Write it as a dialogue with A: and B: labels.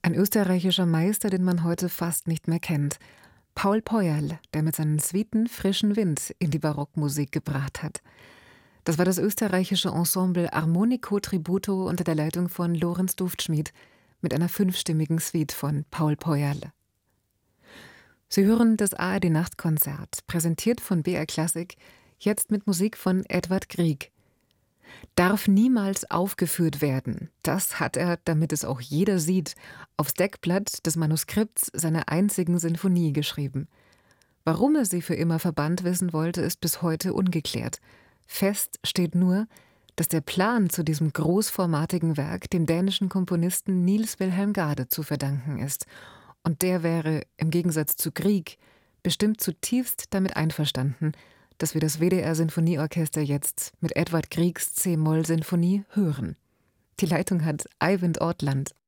A: Ein österreichischer Meister, den man heute fast nicht mehr kennt. Paul Poyerl, der mit seinen Suiten frischen Wind in die Barockmusik gebracht hat. Das war das österreichische Ensemble Armonico Tributo unter der Leitung von Lorenz Dufschmied mit einer 5-stimmigen Suite von Paul Poyerl. Sie hören das ARD-Nachtkonzert, präsentiert von BR Klassik, jetzt mit Musik von Edvard Grieg. Darf niemals aufgeführt werden. Das hat er, damit es auch jeder sieht, aufs Deckblatt des Manuskripts seiner einzigen Sinfonie geschrieben. Warum er sie für immer verbannt wissen wollte, ist bis heute ungeklärt. Fest steht nur, dass der Plan zu diesem großformatigen Werk dem dänischen Komponisten Niels Wilhelm Gade zu verdanken ist. Und der wäre, im Gegensatz zu Grieg, bestimmt zutiefst damit einverstanden, dass wir das WDR-Sinfonieorchester jetzt mit Edvard Griegs C-Moll-Sinfonie hören. Die Leitung hat Eivind Ortland.